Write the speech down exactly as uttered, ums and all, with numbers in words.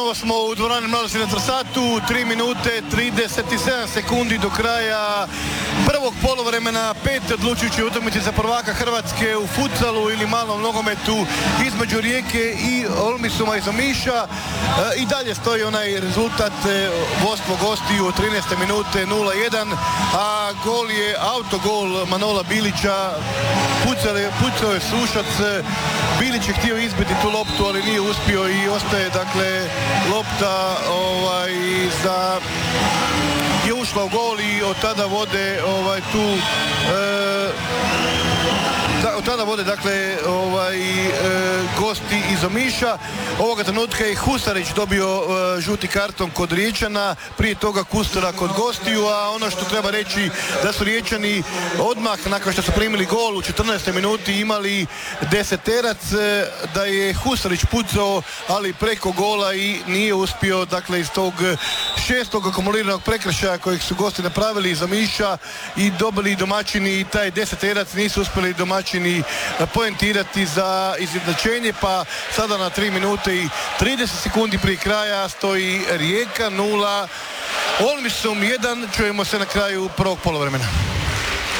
Ponovo smo u dvorani Mladosti na Trsatu, tri minute trideset sedam sekundi do kraja prvog poluvremena, pet odlučujući utakmice za prvaka Hrvatske u futsalu ili malom nogometu između Rijeke i Olmisuma iz Omiša. I dalje stoji onaj rezultat vodstvo gostiju od trinaeste minute nula jedan, a gol je autogol Manola Bilića. Pucao je, pucao je Sušac, Bilić je htio izbiti tu loptu, ali nije uspio i ostaje dakle lopta ovaj, za je ušla u gol i od tada vode ovaj, tu e, od tada vode dakle ovaj, e, gosti iz Omiša. Ovoga trenutka je Husarić dobio e, žuti karton kod Riječana, prije toga Kustara kod gostiju, a ono što treba reći da su Riječani odmah nakon što su primili gol u četrnaestoj minuti imali deseterac, e, da je Husarić pucao ali preko gola i nije uspio dakle iz tog šestog akumuliranog prekršaja kojeg su gosti napravili iz Omiša i dobili domaćini i taj deseterac nisu uspjeli domaćini poentirati za izjednačenje, pa sada na tri minute i trideset sekundi prije kraja stoji Rijeka nula, Olmisum jedan. Čujemo se na kraju prvog poluvremena.